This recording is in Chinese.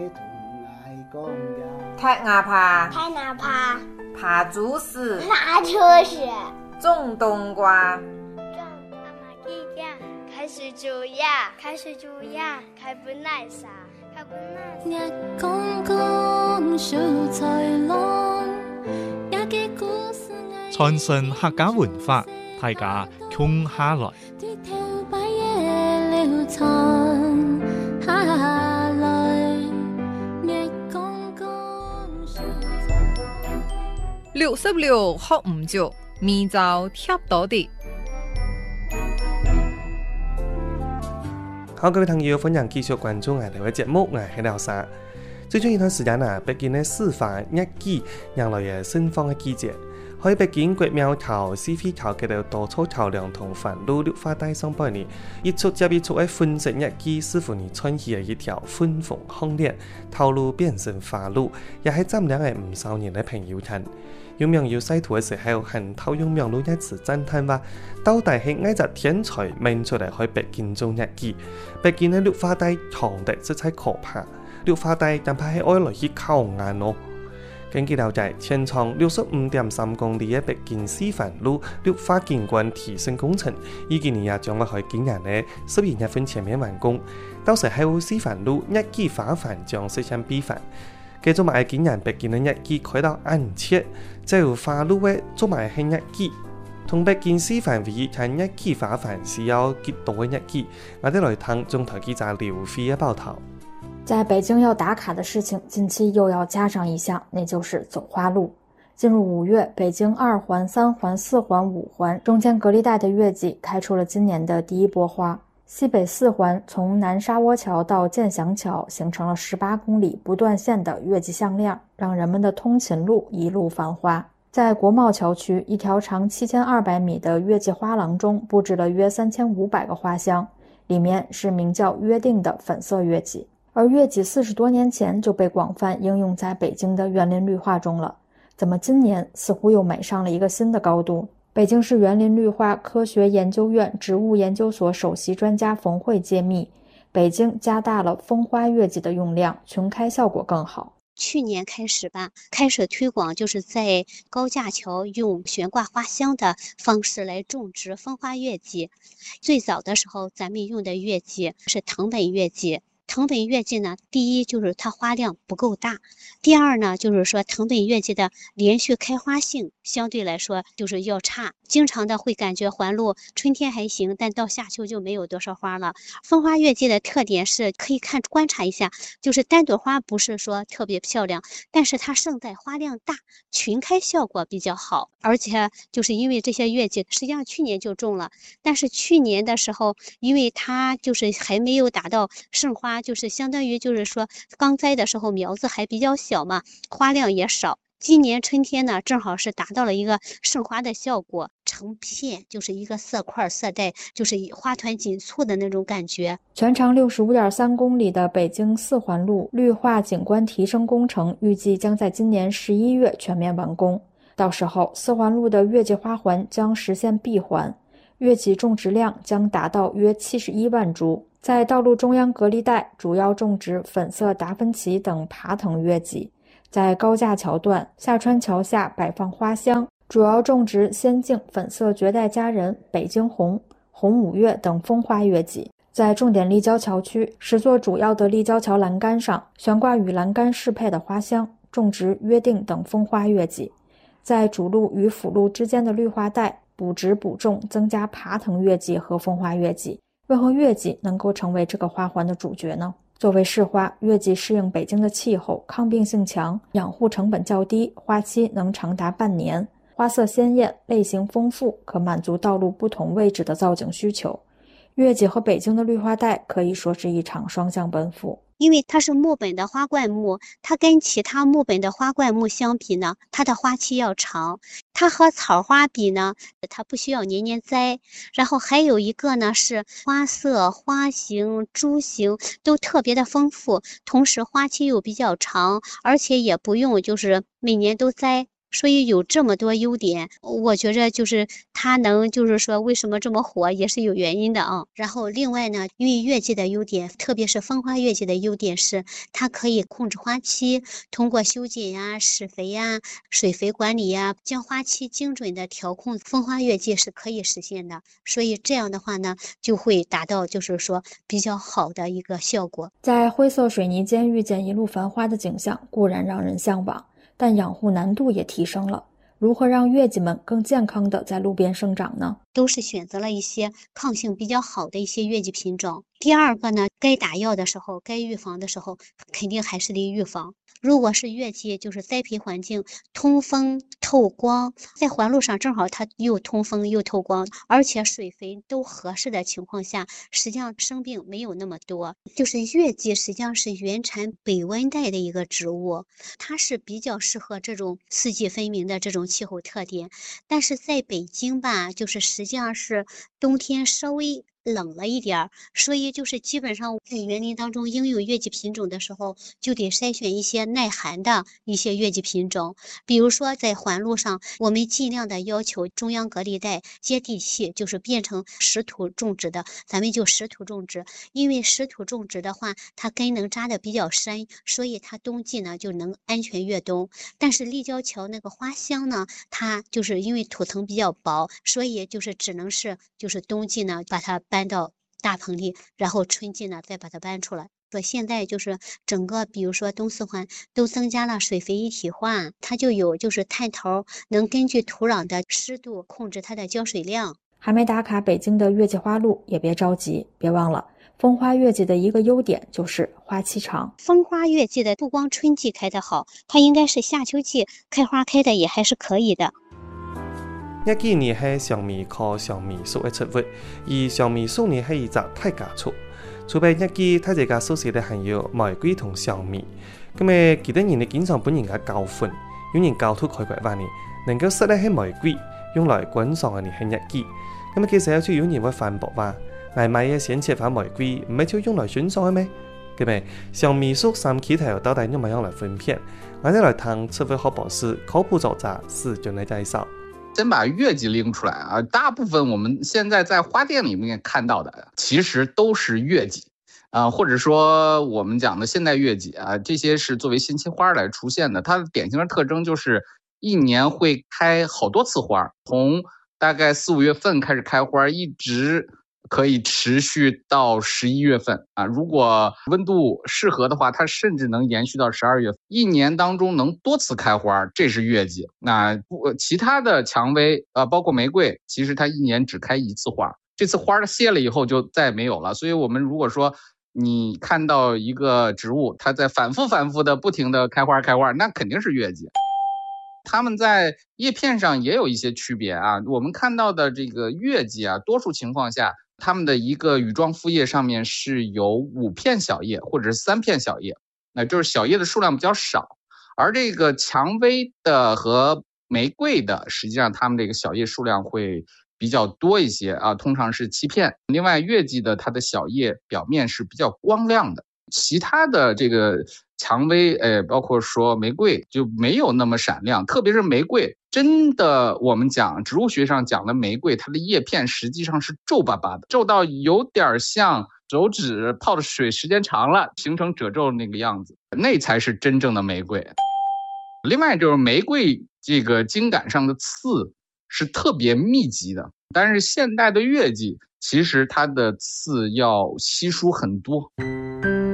太牙爬，爬竹丝，种冬瓜， 开水煮鸭，开本奶茶， 日光光小菜郎，也嘅故事傳承客家文化，大家共下來。 66學唔足，面就貼到啲。 好，各位朋友，歡迎繼續關注我哋嘅節目，我係廖沙。最近一段時間北京嘅釋放日記迎來嘅盛放嘅季節。喺北京國廟橋、西飛橋嗰度多處橋梁同繁路綠化帶上半年，一出接一出嘅粉色日記，似乎你穿起嘅一條粉紅項鏈，道路變成花路，也係佔領嘅唔少年嘅朋友圈。有網友曬圖嘅時候，很討用網絡一詞讚嘆話：到底係嗌隻天才明出嚟去北京種日記。北京嘅綠化帶長得實在可怕，綠化帶但怕係愛來去靠眼咯。根據了解，全長65.3公里嘅北京西繁路綠化景觀提升工程，預計年也將會喺今年嘅12月份前面完工。到時候西繁路日記花瓣將實現閉環。繼續埋今年北京嘅日記開到暗切，就花路嘅做埋係日記。同北京西繁圍睇日記花瓣需要幾多嘅日記？我哋來聽中台記者劉飛嘅報道。 在北京要打卡的事情，近期又要加上一項，那就是走花路。進入5月，北京2環、3環、4環、5環中間隔離帶的月季開出了今年的第一波花。西北4環從南沙窩橋到建祥橋形成了18公里不斷線的月季項鏈，讓人們的通勤路一路繁花。在國貿橋區，一條長7200米的月季花廊中佈置了約3500個花箱，裡面是名叫約定的粉色月季。而月季40多年前就被廣泛應用在北京的園林綠化中了，怎麼今年似乎又美上了一個新的高度？北京市園林綠化科學研究院植物研究所首席專家馮慧揭秘，北京加大了風花月季的用量，群開效果更好。 去年開始推廣，就是在高架橋用懸掛花箱的方式來種植風花月季。最早的時候，咱們用的月季是藤本月季。藤本月季呢，第一就是它花量不夠大，第二呢就是說藤本月季的連續開花性相對來說就是要差，經常的會感覺環路春天還行，但到夏秋就沒有多少花了。風花月季的特點是可以觀察一下，就是單朵花不是說特別漂亮，但是它盛載花量大，群開效果比較好。而且就是因為這些月季實際上去年就種了，但是去年的時候因為它就是還沒有達到盛花，就是相當於就是說剛栽的時候苗子還比較小嘛，花量也少。今年春天呢，正好是達到了一個盛花的效果，成片就是一個色塊色帶，就是花團錦簇的那種感覺。 全長65.3公里的北京4環路綠化景觀提升工程預計將在今年11月全面完工，到時候4環路的月季花環將實現閉環，月季種植量將達到約71萬株。在道路中央隔離帶主要種植粉色達芬奇等爬藤月季，在高架橋段下川橋下擺放花箱，主要種植仙境、粉色絕代佳人、北京紅、紅五月等風花月季。在重點立交橋區10座主要的立交橋欄杆上懸掛與欄杆適配的花箱，種植約定等風花月季。在主路與輔路之間的綠化帶補植補種，增加爬藤月季和風花月季。為何月季能夠成為這個花環的主角呢？作為市花，月季適應北京的氣候，抗病性強，養護成本較低，花期能長達半年，花色鮮豔，類型豐富，可滿足道路不同位置的造景需求。月季和北京的綠化帶可以說是一場雙向奔赴。 因為它是木本的花灌木，它跟其他木本的花灌木相比呢，它的花期要長。它和草花比呢，它不需要年年栽。然後還有一個呢，是花色、花型、株型都特別的豐富，同時花期又比較長，而且也不用就是每年都栽。 所以有这么多优点，我觉着就是它能就是说为什么这么火也是有原因的啊。然后另外呢，因为月季的优点，特别是风花月季的优点是它可以控制花期，通过修剪呀、施肥呀、水肥管理呀，将花期精准的调控，风花月季是可以实现的。所以这样的话呢，就会达到就是说比较好的一个效果。 在灰色水泥间遇见一路繁花的景象固然让人向往，但养护难度也提升了。如何让月季们更健康地在路边生长呢？ 都是选择了一些抗性比较好的一些月季品种。第二个呢，该打药的时候，该预防的时候，肯定还是得预防。如果是月季，就是栽培环境通风透光，在环路上正好它又通风又透光，而且水肥都合适的情况下，实际上生病没有那么多。就是月季实际上是原产北温带的一个植物，它是比较适合这种四季分明的这种气候特点。但是在北京吧，就是实际上是冬天稍微冷了一点，所以就是基本上在园林当中应用月季品种的时候，就得筛选一些耐寒的一些月季品种。比如说在环路上，我们尽量的要求中央隔离带接地气，就是变成实土种植的，咱们就实土种植。因为实土种植的话，它根能扎的比较深，所以它冬季呢就能安全越冬。但是立交桥那个花香呢，它就是因为土层比较薄，所以就是只能是就是冬季呢把它搬到大棚里，然后春季呢再把它搬出来。现在就是整个比如说东四环都增加了水肥一体化，它就有就是探头能根据土壤的湿度控制它的浇水量。 还没打卡北京的月季花路也别着急，别忘了风花月季的一个优点就是花期长。 风花月季的不光春季开得好，它应该是夏秋季开花开的也还是可以的。 月季呢係常棉科常棉屬嘅植物，而常棉屬呢係一隻太假樹。除非月季，它這個屬性咧含有玫瑰同常棉。咁誒，其他人呢經常本人嘅教訓，有人教導佢嘅話呢，能夠識咧係玫瑰，用來觀賞嘅呢係月季。咁其實有人會反駁話，買嘅鮮切花玫瑰唔係就用來欣賞嘅咩？咁誒，常棉屬三期頭到底用唔用來分辨？我哋來聽植物學博士、科普作者史俊嘅介紹。 先把月季拎出来啊，大部分我们现在在花店里面看到的，其实都是月季或者说我们讲的现代月季啊，这些是作为新期花来出现的。它的典型的特征就是一年会开好多次花，从大概4、5月份开始开花，一直可以持续到11月份啊。如果温度适合的话，它甚至能延续到12月份。一年当中能多次开花，这是月季。那其他的蔷薇包括玫瑰，其实它一年只开一次花，这次花谢了以后就再没有了。所以我们如果说你看到一个植物它在反复的不停的开花，那肯定是月季。它们在叶片上也有一些区别啊。我们看到的这个月季啊，多数情况下它们的一个羽状复叶上面是有5片小叶或者是3片小叶，那就是小叶的数量比较少。而这个蔷薇的和玫瑰的，实际上它们这个小叶数量会比较多一些啊，通常是7片。另外月季的它的小叶表面是比较光亮的，其他的这个蔷薇包括说玫瑰就没有那么闪亮，特别是玫瑰，真的我们讲植物学上讲的玫瑰，它的叶片实际上是皱巴巴的，皱到有点像手指泡的水时间长了形成褶皱那个样子，那才是真正的玫瑰。另外就是玫瑰这个茎秆上的刺是特别密集的，但是现代的月季其实它的刺要稀疏很多。